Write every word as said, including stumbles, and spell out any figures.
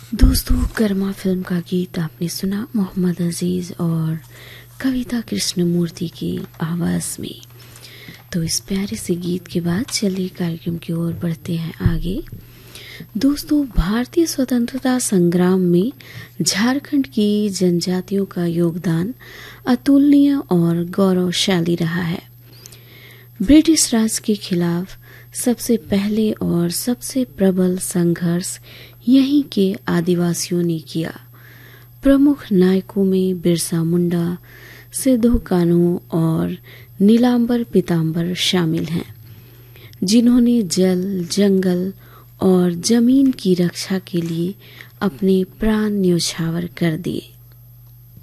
दोस्तों, कर्मा फिल्म का गीत आपने सुना मोहम्मद अजीज और कविता कृष्णमूर्ति की आवाज में। तो इस प्यारे से गीत के बाद चलिए कार्यक्रम की ओर बढ़ते हैं आगे। दोस्तों, भारतीय स्वतंत्रता संग्राम में झारखंड की जनजातियों का योगदान अतुलनीय और गौरवशाली रहा है। ब्रिटिश राज के खिलाफ सबसे पहले और सबसे प्रबल संघर्ष यहीं के आदिवासियों ने किया। प्रमुख नायकों में बिरसा मुंडा, सिद्धू कान्हू और नीलांबर पीताम्बर शामिल हैं, जिन्होंने जल, जंगल और जमीन की रक्षा के लिए अपने प्राण न्यौछावर कर दिए।